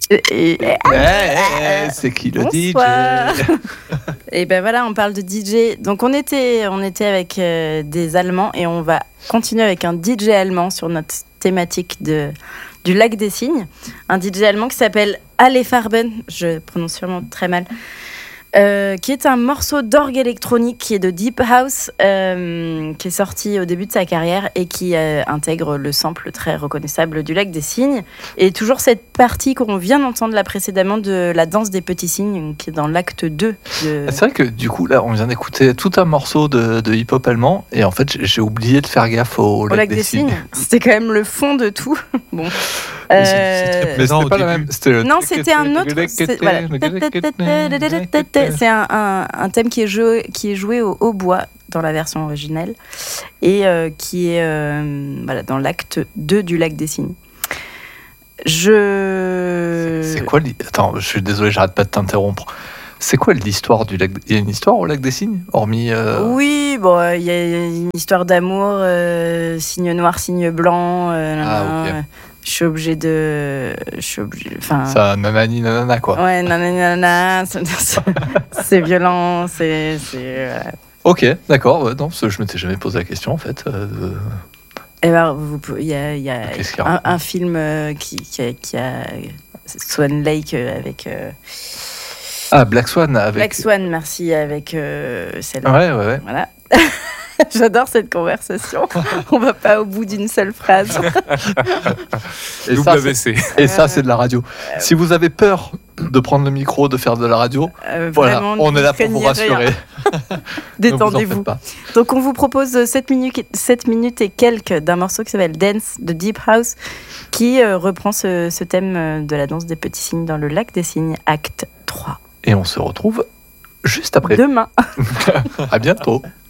C'est qui le Bonsoir. DJ? Et ben voilà, on parle de DJ. Donc on était avec des Allemands et on va continuer avec un DJ allemand sur notre thématique du lac des Cygnes. Un DJ allemand qui s'appelle Alle Farben, je prononce sûrement très mal. Qui est un morceau d'orgue électronique qui est de Deep House, qui est sorti au début de sa carrière et qui intègre le sample très reconnaissable du lac des Cygnes. Et toujours cette partie qu'on vient d'entendre là précédemment de la danse des petits cygnes, qui est dans l'acte 2. C'est vrai que du coup, là, on vient d'écouter tout un morceau de hip-hop allemand et en fait, j'ai oublié de faire gaffe au lac des Cygnes. C'était quand même le fond de tout. Bon. Mais c'était pas la même. Non, c'était un autre. C'est un thème qui est joué au hautbois dans la version originelle et qui est dans l'acte 2 du lac des Cygnes. C'est quoi Attends, je suis désolé, j'arrête pas de t'interrompre. C'est quoi l'histoire du lac? Il y a une histoire au lac des Cygnes, hormis. Oui, bon, il y a une histoire d'amour, cygne noir, cygne blanc. Ok. Je suis obligée. Ça nanani nanana quoi. Ouais, nanani nanana. C'est violent, c'est. Ok, d'accord. Non, je m'étais jamais posé la question en fait. Et ben, il y a un film qui a Swan Lake avec. Black Swan avec. Black Swan, merci, avec celle-là. Ouais. Voilà. J'adore cette conversation. On va pas au bout d'une seule phrase. Et ça, c'est de la radio. Si vous avez peur de prendre le micro, de faire de la radio, voilà, on est là pour vous rassurer. Détendez-vous. Donc, on vous propose 7 minutes et quelques d'un morceau qui s'appelle Dance de Deep House, qui reprend ce thème de la danse des petits cygnes dans le lac des Cygnes, acte 3. Et on se retrouve juste après. Demain. À bientôt.